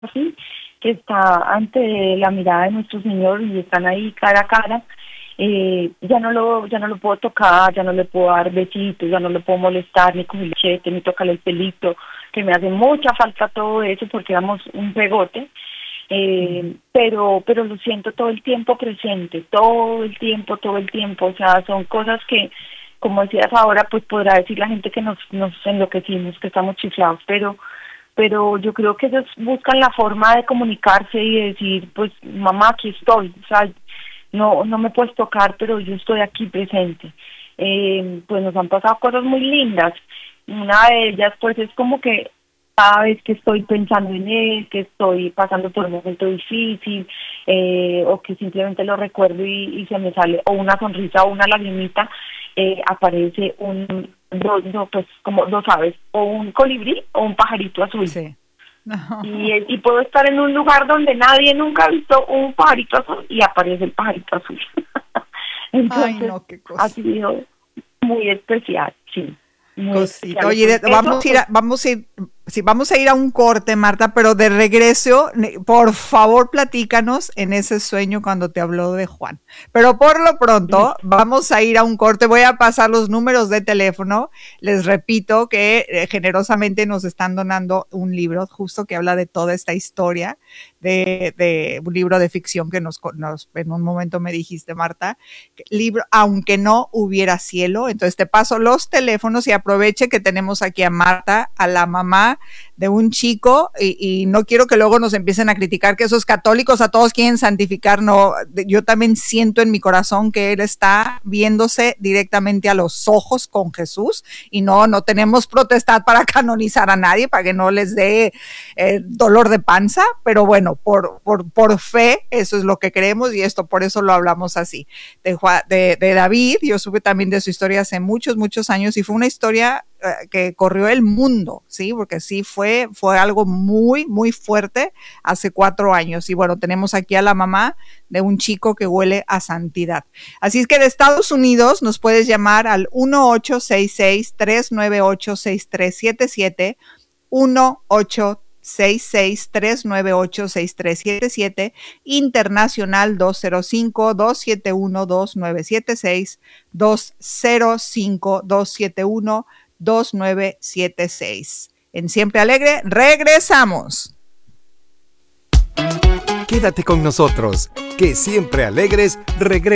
así, que está ante la mirada de nuestro Señor y están ahí cara a cara. Ya no lo puedo tocar, ya no le puedo dar besitos, ya no le puedo molestar, ni con el chete, ni tocarle el pelito, que me hace mucha falta todo eso porque éramos un pegote. Pero lo siento todo el tiempo presente, todo el tiempo, o sea, son cosas que, como decías ahora, pues podrá decir la gente que nos enloquecimos, que estamos chiflados, pero yo creo que ellos buscan la forma de comunicarse y de decir, pues mamá, aquí estoy, o sea, no me puedes tocar, pero yo estoy aquí presente. Pues nos han pasado cosas muy lindas. Una de ellas, pues, es como que cada vez que estoy pensando en él, que estoy pasando por un momento difícil, o que simplemente lo recuerdo y se me sale o una sonrisa o una lagrimita, aparece pues como dos aves, o un colibrí o un pajarito azul. Sí. No. Y puedo estar en un lugar donde nadie nunca ha visto un pajarito azul y aparece el pajarito azul. Ay, Entonces, no, qué ha cosa. sido muy especial, sí, muy Cosita. especial. Oye, Entonces, eso, pues, vamos a ir a un corte, Marta, pero de regreso, por favor, platícanos en ese sueño cuando te habló de Juan. Pero por lo pronto, listo. vamos a ir a un corte. Voy a pasar los números de teléfono. Les repito que generosamente nos están donando un libro justo que habla de toda esta historia de un libro de ficción que nos en un momento me dijiste, Marta, libro Aunque no hubiera cielo. Entonces te paso los teléfonos y aproveche que tenemos aquí a Marta, a la mamá de un chico, y no quiero que luego nos empiecen a criticar que esos católicos a todos quieren santificar. No, yo también siento en mi corazón que él está viéndose directamente a los ojos con Jesús, y no tenemos potestad para canonizar a nadie, para que no les dé dolor de panza, pero bueno, por fe, eso es lo que creemos, y esto por eso lo hablamos así. De David, yo supe también de su historia hace muchos años, y fue una historia que corrió el mundo, ¿sí? Porque sí fue algo muy, muy fuerte hace 4 años. Y bueno, tenemos aquí a la mamá de un chico que huele a santidad. Así es que de Estados Unidos nos puedes llamar al 1866-398-6377, 1866-398-6377, internacional 205-271-2976, 205-271-2976. En Siempre Alegre, regresamos. Quédate con nosotros, que Siempre Alegres regresa.